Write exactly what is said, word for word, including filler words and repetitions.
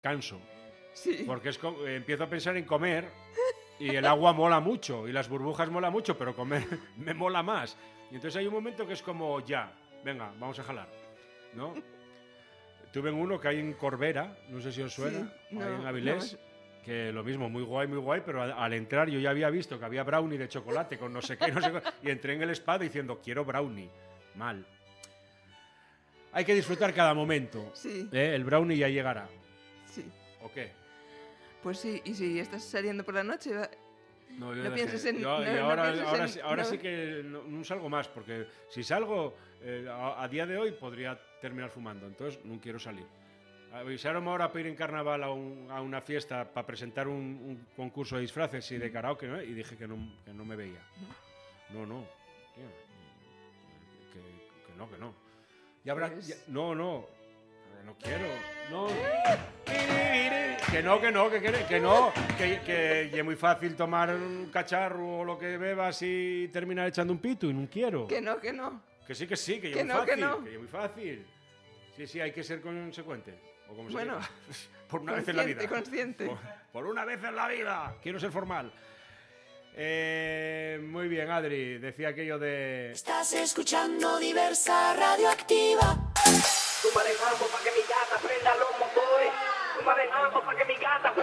canso. Sí. Porque es co- eh, empiezo a pensar en comer y el agua mola mucho y las burbujas mola mucho, pero comer me mola más. Y entonces hay un momento que es como, ya, venga, vamos a jalar, ¿no? Tuve en uno que hay en Corbera, no sé si os suena, Sí, no, ahí en Avilés, no, que lo mismo, muy guay, muy guay, pero al, al entrar yo ya había visto que había brownie de chocolate con no sé qué, no sé qué, y entré en el spa diciendo, quiero brownie. Mal. Hay que disfrutar cada momento. Sí. ¿eh? El brownie ya llegará. Sí. ¿O qué? Pues sí, y si estás saliendo por la noche, va- No, yo No dejé- pienses en- yo- no- y no ahora, pienses ahora, en- sí- ahora no. sí que no, no salgo más, porque si salgo eh, a, a día de hoy podría terminar fumando, entonces no quiero salir. Avisaron ahora para ir en carnaval a, un- a una fiesta para presentar un, un concurso de disfraces y de karaoke, ¿no? Y dije que no, que no me veía. No, no. Tío, que, que no, que no. Ya habrá, Pues- ya- no, no. No quiero. No. Que no, que no, que, que, que no. Que, que y es muy fácil tomar un cacharro o lo que bebas y terminar echando un pito y no quiero. que no, que no. Que sí, que sí, que, Que es muy no, que fácil. no. Que es muy fácil. Sí, sí, hay que ser consecuente. O como se Bueno, diga. Por una vez en la vida. consciente, consciente. Por, por una vez en la vida. Quiero ser formal. Eh, muy bien, Adri. Decía aquello de... Estás escuchando Diversa Radioactiva. Tumba de mambo pa' que mi gata prenda los motores. Tumba de mambo pa' que mi gata